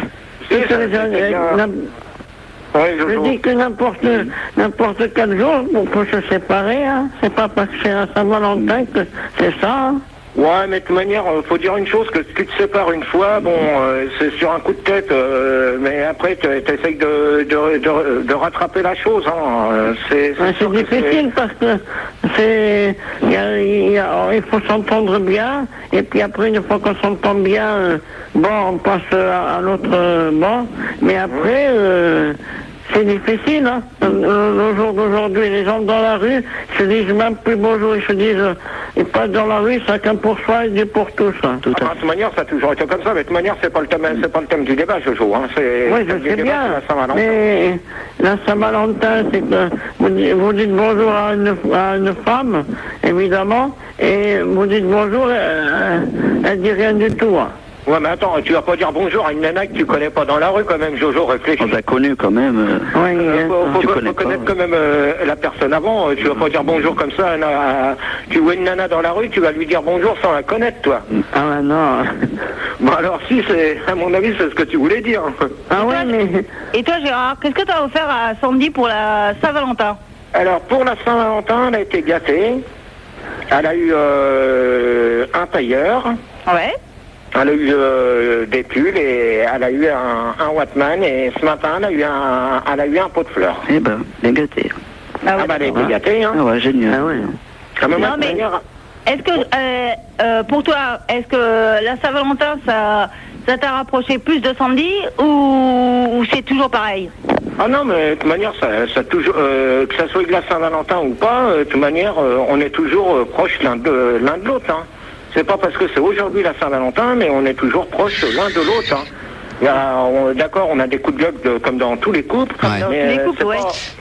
Je dis que n'importe quel jour, on peut se séparer, hein. C'est pas parce que c'est à Saint-Valentin que c'est ça, hein. Ouais, mais de toute manière, faut dire une chose, que si tu te sépares une fois, bon, c'est sur un coup de tête, mais après, t'essayes de rattraper la chose, hein. C'est difficile parce que il faut s'entendre bien, et puis après, une fois qu'on s'entend bien, on passe à l'autre banc, mais après, c'est difficile, hein. Le jour d'aujourd'hui, les gens dans la rue se disent même plus bonjour, ils se disent, ils passent dans la rue, chacun pour soi et Dieu pour tous. Hein. De toute manière, ça a toujours été comme ça, mais de toute manière, c'est pas le thème du débat, Jojo. Hein. Oui, je sais bien, mais la Saint-Valentin, c'est que vous dites bonjour à une femme, évidemment, et vous dites bonjour, elle dit rien du tout. Hein. Ouais, mais attends, tu vas pas dire bonjour à une nana que tu connais pas dans la rue quand même, Jojo, réfléchis. On l'a connu quand même. Faut connaître quand même la personne avant. Tu vas pas dire bonjour comme ça. Tu vois une nana dans la rue, tu vas lui dire bonjour sans la connaître, toi. Ah non. Bon alors si, à mon avis, c'est ce que tu voulais dire. Ah ouais, mais... Et toi, Gérard, qu'est-ce que tu as offert à Sandy pour la Saint-Valentin? Alors, pour la Saint-Valentin, elle a été gâtée. Elle a eu un tailleur. Ouais. Elle a eu des pulls et elle a eu un Wattman, et ce matin elle a eu un pot de fleurs. Eh ben, elle est gâtée. Ah ouais, elle a été gâtée, hein. Ah ouais, génial. Ah ouais. Non, mais est-ce que, pour toi, est-ce que la Saint-Valentin, ça t'a rapproché plus de Sandy ou c'est toujours pareil? Ah non, mais de toute manière, ça toujours, que ça soit de la Saint-Valentin ou pas, de toute manière, on est toujours proches l'un de l'autre, hein. C'est pas parce que c'est aujourd'hui la Saint-Valentin, mais on est toujours proches l'un de l'autre. Hein. D'accord, on a des coups de gueule comme dans tous les couples. Ouais. Mais les couples, ouais.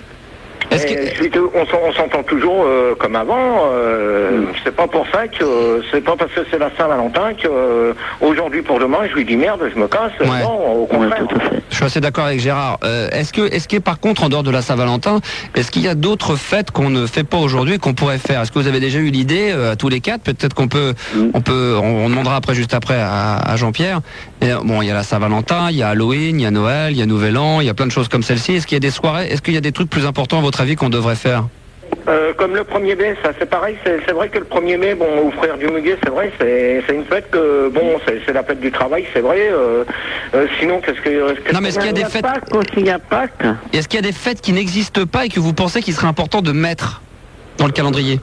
On s'entend toujours comme avant. C'est pas pour ça que c'est pas parce que c'est la Saint-Valentin que aujourd'hui pour demain je lui dis merde, je me casse. Ouais. Non, au contraire. Je suis assez d'accord avec Gérard. Est-ce que par contre, en dehors de la Saint-Valentin, est-ce qu'il y a d'autres fêtes qu'on ne fait pas aujourd'hui et qu'on pourrait faire? Est-ce que vous avez déjà eu l'idée à tous les quatre? Peut-être qu'on peut, on demandera juste après à Jean-Pierre. Bon, il y a la Saint-Valentin, il y a Halloween, il y a Noël, il y a Nouvel An, il y a plein de choses comme celle-ci. Est-ce qu'il y a des soirées, est-ce qu'il y a des trucs plus importants à votre avis qu'on devrait faire? Comme le 1er mai, ça c'est pareil, c'est vrai que le 1er mai, bon, aux frères du Muguet, c'est vrai, c'est une fête que, bon, c'est la fête du travail, c'est vrai, sinon, qu'est-ce que... Non, mais est-ce qu'il y a des fêtes... Il y a Pâques. Est-ce qu'il y a des fêtes qui n'existent pas et que vous pensez qu'il serait important de mettre dans le calendrier?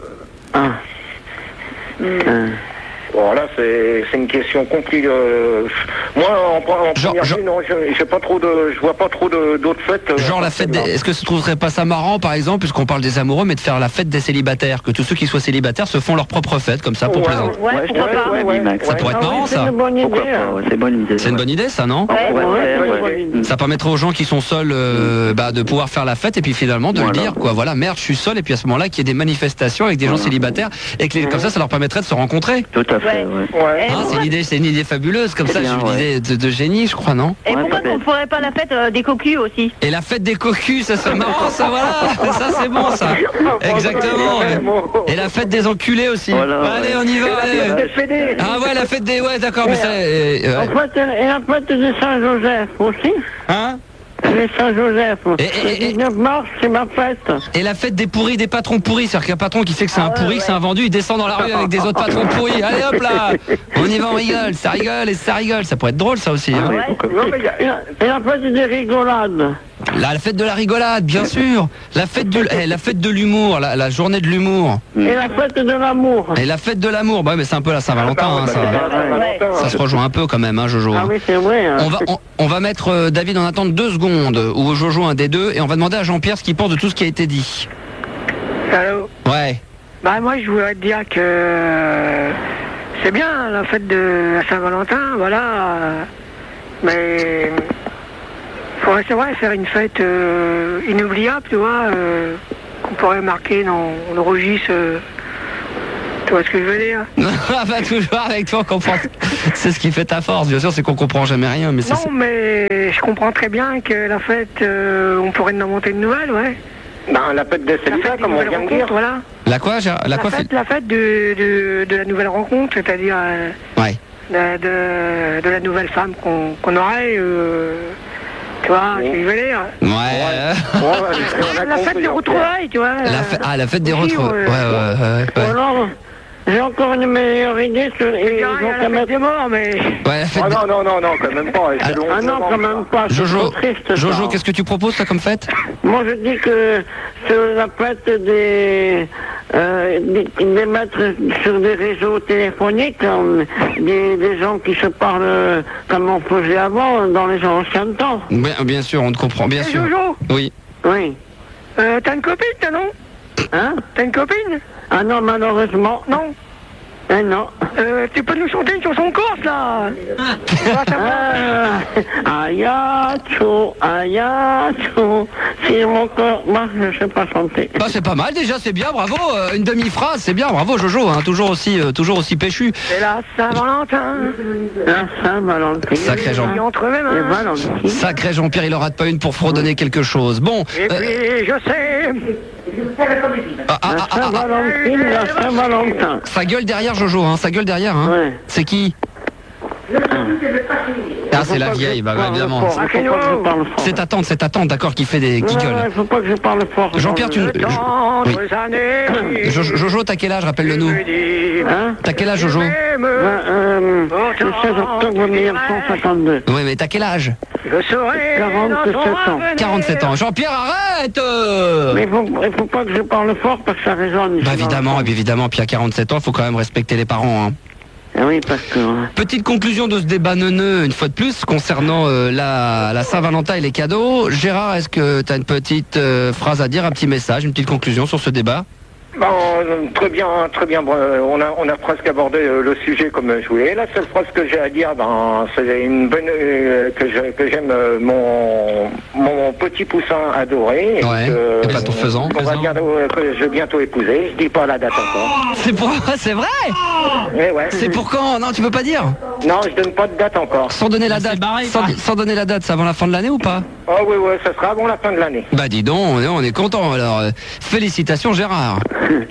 Bon, là, c'est une question compliquée. Moi, en première vue, non, je vois pas trop d'autres fêtes. Genre la fête est-ce que ce trouverait pas ça marrant, par exemple, puisqu'on parle des amoureux, mais de faire la fête des célibataires, que tous ceux qui soient célibataires se font leur propre fête, comme ça, pour plaisanter. Ça pourrait être marrant, ça. C'est une bonne idée. C'est une bonne idée, ça, non? Ça permettrait aux gens qui sont seuls de pouvoir faire la fête et puis finalement de le dire, quoi. Voilà, merde, je suis seul, et puis à ce moment-là, qu'il y ait des manifestations avec des gens célibataires, et que comme ça leur permettrait de se rencontrer. Tout à fait. C'est une idée fabuleuse, comme ça, c'est une idée de génie, je crois, non? Et pourquoi on ne ferait pas la fête des cocus aussi? Et la fête des cocus, ça serait marrant, ça, voilà. Ça, c'est bon, ça. Exactement. Et la fête des enculés aussi. Allez, on y va. Ah ouais, la fête des... Ouais, d'accord, mais ça... En fait, et la fête de Saint-Joseph aussi. Hein? C'est Saint-Joseph. Le 19 mars, c'est ma fête. Et la fête des pourris, des patrons pourris. C'est-à-dire qu'un patron qui sait que c'est un pourri, que c'est un vendu, il descend dans la rue avec des autres patrons pourris. Allez hop là, on y va, on rigole, ça rigole et ça rigole. Ça pourrait être drôle ça aussi. Hein. Et la fête des rigolades. La fête de la rigolade, bien sûr. La fête de l'humour, la journée de l'humour. Et la fête de l'amour. Et la fête de l'amour, bah mais c'est un peu la Saint-Valentin. Ça se rejoint un peu quand même, hein, Jojo. Ah oui, c'est vrai. Hein. On va mettre David en attente 2 secondes, ou Jojo un des deux, et on va demander à Jean-Pierre ce qu'il pense de tout ce qui a été dit. Allô ? Ouais. Bah moi je voudrais te dire que c'est bien la fête de la Saint-Valentin, voilà. Mais faudrait, c'est vrai, faire une fête inoubliable, tu vois, qu'on pourrait marquer dans le registre. Tu vois ce que je veux dire? Bah toujours avec toi, on comprend. C'est ce qui fait ta force, bien sûr, c'est qu'on comprend jamais rien. Mais non, mais je comprends très bien que la fête, on pourrait en inventer une nouvelle, ouais. Ben, la fête de celle-là, comme on vient de dire. Voilà. La quoi, la fête de la nouvelle rencontre, c'est-à-dire ouais. de la nouvelle femme qu'on aurait. Tu vois, ce que je veux dire. Ouais. La fête des retrouvailles, tu vois. La fête des retrouvailles. Ouais. Alors, j'ai encore une meilleure idée sur les gens qui mettent des morts, mais... Ouais, la fête non, quand même pas. Ah non, quand même pas. Jojo, qu'est-ce que tu proposes, ça, comme fête? Moi, je dis que sur la fête des mettre sur des réseaux téléphoniques, des gens qui se parlent comme on faisait avant, dans les anciens temps. Bien sûr, on te comprend, bien sûr. Jojo? Oui. Oui. T'as une copine, toi, non? Hein? T'as une copine? Ah non, malheureusement. Non. Non. Tu peux nous chanter une chanson corse, là? Ayacho, c'est mon corps. Moi, je sais pas chanter. Bah, c'est pas mal déjà, c'est bien, bravo. Une demi-phrase, c'est bien, bravo Jojo, hein, toujours aussi péchu. C'est la Saint-Valentin. La Saint-Valentin. Sacré Jean. Sacré Jean-Pierre, il en rate pas une pour fredonner quelque chose. Bon. Et puis, je sais. La Saint-Valentin. Ça gueule derrière Jojo, hein, ça gueule derrière, hein. Ouais. C'est qui? Ah, c'est la vieille, bah évidemment. C'est ta tante, d'accord, qui fait qui gueule. Il faut pas que je parle fort. Jean-Pierre, tu... Oui. Jojo, t'as quel âge, rappelle-le nous? Hein? T'as quel âge, Jojo? Le 16 octobre 1952. Oui, mais t'as quel âge? 47 ans. 47 ans. Jean-Pierre, arrête! Mais il faut pas que je parle fort parce que ça résonne. Bah évidemment, puis à 47 ans, il faut quand même respecter les parents, hein. Ah oui, parce que... Petite conclusion de ce débat neuneux, une fois de plus, concernant la Saint-Valentin et les cadeaux. Gérard, est-ce que tu as une petite phrase à dire, un petit message, une petite conclusion sur ce débat? Bon, très bien. Bon, on a presque abordé le sujet comme je voulais. La seule phrase que j'ai à dire, c'est une bonne que j'aime mon petit poussin adoré. Ouais. Et pas ton faisan. Que je vais bientôt épouser. Je dis pas la date encore. C'est vrai. Ouais. C'est pour quand? Non, tu peux pas dire. Non, je donne pas de date encore. Sans donner la date. Sans donner la date, c'est avant la fin de l'année ou pas? Ah oui, ça sera avant la fin de l'année. Bah dis donc, on est content. Alors, félicitations Gérard.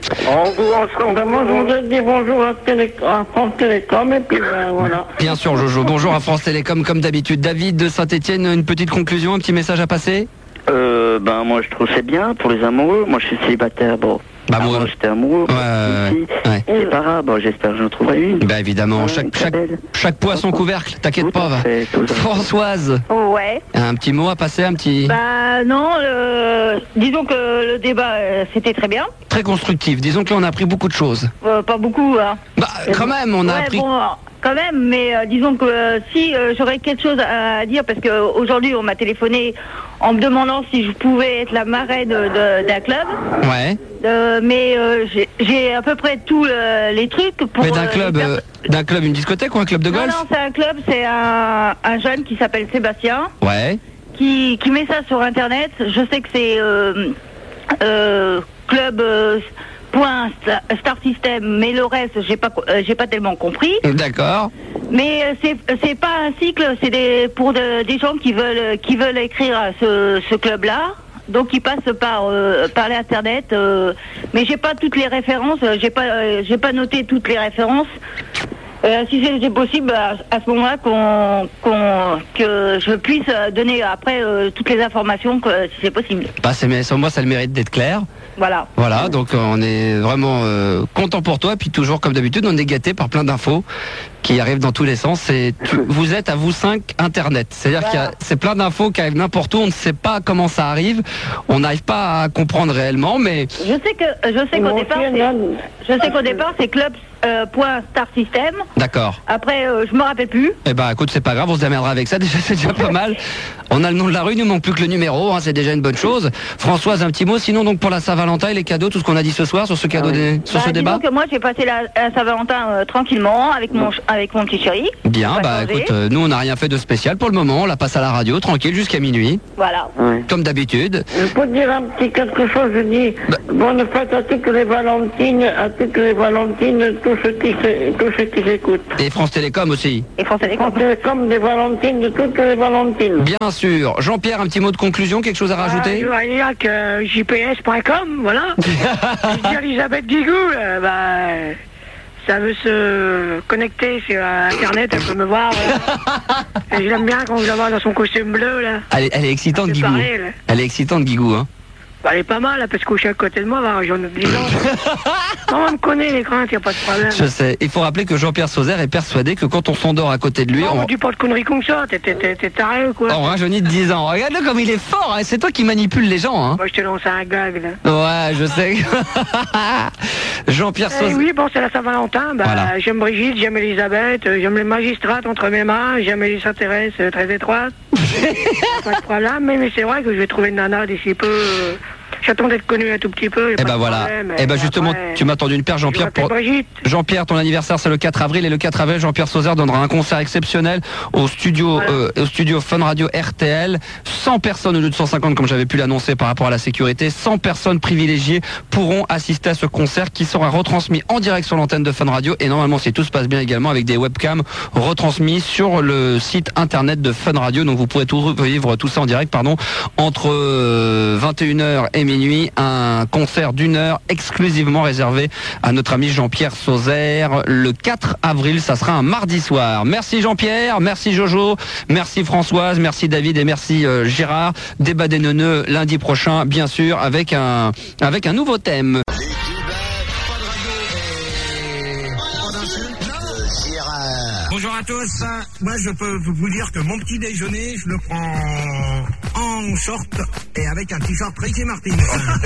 On vous dire bonjour à France Télécom et puis voilà. Bien sûr Jojo, bonjour à France Télécom comme d'habitude. David de Saint-Etienne, une petite conclusion, un petit message à passer? Moi je trouve c'est bien pour les amoureux. Moi je suis célibataire, bon. Bah moi j'étais amoureux. Ouais. C'est pas grave, bon, j'espère que j'en trouverai une. Bah évidemment, chaque poisson couvercle, t'inquiète pas. Françoise. Ouais. Un petit mot à passer, un petit... Bah non, disons que le débat c'était très bien. Très constructif, disons que là on a appris beaucoup de choses. Pas beaucoup, hein. Bah quand même, on a appris... Bon, quand même, mais disons que si j'aurais quelque chose à dire, parce qu'aujourd'hui on m'a téléphoné en me demandant si je pouvais être la marraine d'un club. Ouais. Mais j'ai à peu près tous les trucs pour... Mais d'un club, une discothèque ou un club de golf? Non, c'est un club, c'est un jeune qui s'appelle Sébastien. Ouais. Qui met ça sur internet. Je sais que c'est club... Star System, mais le reste j'ai pas tellement compris. D'accord. Mais c'est pas un cycle, c'est pour des gens qui veulent écrire à ce club-là. Donc ils passent par l'internet, mais j'ai pas toutes les références, j'ai pas noté toutes les références. Si c'était possible, à ce moment-là, que je puisse donner après toutes les informations, si c'est possible. Bah, moi, ça a le mérite d'être clair. Voilà. Voilà, donc on est vraiment content pour toi. Et puis toujours, comme d'habitude, on est gâté par plein d'infos qui arrivent dans tous les sens. Vous êtes à vous 5 Internet. C'est-à-dire c'est plein d'infos qui arrivent n'importe où. On ne sait pas comment ça arrive. On n'arrive pas à comprendre réellement, mais... Je sais qu'au départ, c'est club... point Star System. D'accord. Après, je me rappelle plus. Eh ben, écoute, c'est pas grave, on se démerdera avec ça. Déjà, c'est déjà pas mal. On a le nom de la rue, il nous manque plus que le numéro. C'est déjà une bonne chose. Françoise, un petit mot. Sinon, donc pour la Saint-Valentin et les cadeaux, tout ce qu'on a dit ce soir sur ce cadeau, sur ce débat. Que moi, j'ai passé la Saint-Valentin tranquillement avec mon petit chéri. Bien, écoute, nous, on n'a rien fait de spécial pour le moment. On la passe à la radio, tranquille, jusqu'à minuit. Voilà. Comme d'habitude. Je peux te dire un petit quelque chose. Je dis bonne fête à toutes les Valentines, tous ceux qui écoutent. Et France Télécom aussi. Et France Télécom. Des Valentines, de toutes les Valentines. Bien sûr. Jean-Pierre, un petit mot de conclusion, quelque chose à rajouter? Je voudrais dire que jps.com, voilà. Je dis Elisabeth Guigou, ça veut se connecter sur Internet, elle peut me voir. Et je l'aime bien quand je la vois dans son costume bleu, là. Elle est excitante, Guigou. Elle est excitante, Guigou, hein. Elle est pas mal, là, parce que je suis à côté de moi, j'en ai 10 ans. Non, on me connaît, les craintes, y a pas de problème. Je sais. Il faut rappeler que Jean-Pierre Sauzère est persuadé que quand on s'endort à côté de lui... Non, on dit pas de conneries comme ça, t'es taré ou quoi? On rajeunit de 10 ans. Regarde-le comme il est fort, hein. C'est toi qui manipules les gens, hein. Moi, je te lance un gag, là. Ouais, je sais. Jean-Pierre Sauzère... Oui, bon, c'est la Saint-Valentin. Voilà. J'aime Brigitte, j'aime Elisabeth, j'aime les magistrates entre mes mains, j'aime Elisa Thérèse très étroite. Pas de problème, mais c'est vrai que je vais trouver une nana d'ici peu... J'attends d'être connu un tout petit peu. Et voilà. Et justement, tu m'as tendu une paire, Jean-Pierre. Jean-Pierre, ton anniversaire, c'est le 4 avril. Et le 4 avril, Jean-Pierre Sauzère donnera un concert exceptionnel au studio Fun Radio RTL. 100 personnes au lieu de 150, comme j'avais pu l'annoncer par rapport à la sécurité. 100 personnes privilégiées pourront assister à ce concert qui sera retransmis en direct sur l'antenne de Fun Radio. Et normalement, si tout se passe bien également, avec des webcams retransmis sur le site internet de Fun Radio. Donc vous pourrez vivre tout ça en direct, entre 21h et minuit, un concert d'1 heure exclusivement réservé à notre ami Jean-Pierre Sauzère. Le 4 avril, ça sera un mardi soir. Merci Jean-Pierre, merci Jojo, merci Françoise, merci David et merci Gérard. Débat des neuneux lundi prochain, bien sûr, avec un nouveau thème. Bonjour à tous, moi je peux vous dire que mon petit déjeuner, je le prends en short et avec un t-shirt Ricky Martin.